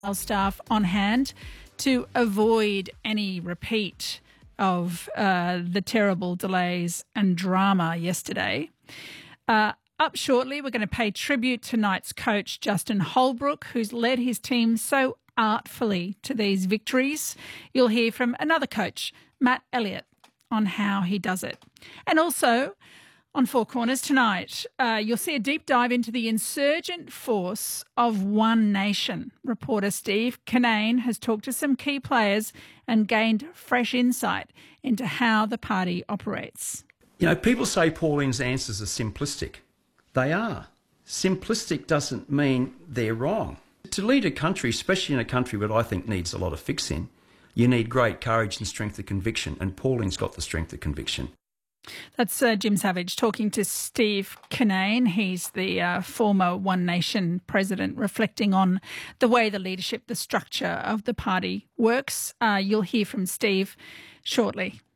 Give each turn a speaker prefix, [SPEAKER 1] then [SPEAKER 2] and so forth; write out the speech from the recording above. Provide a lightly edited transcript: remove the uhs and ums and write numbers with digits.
[SPEAKER 1] staff on hand to avoid any repeat of the terrible delays and drama yesterday. Up shortly, we're going to pay tribute to Knights coach Justin Holbrook, who's led his team so artfully to these victories. You'll hear from another coach, Matt Elliott, on how he does it. And also, on Four Corners tonight, you'll see a deep dive into the insurgent force of One Nation. Reporter Steve Kinane has talked to some key players and gained fresh insight into how the party operates.
[SPEAKER 2] You know, people say Pauline's answers are simplistic. They are. Simplistic doesn't mean they're wrong. To lead a country, especially in a country that I think needs a lot of fixing, you need great courage and strength of conviction, and Pauline's got the strength of conviction.
[SPEAKER 1] That's Jim Savage talking to Steve Kinane. He's the former One Nation president, reflecting on the way the leadership, the structure of the party works. You'll hear from Steve shortly.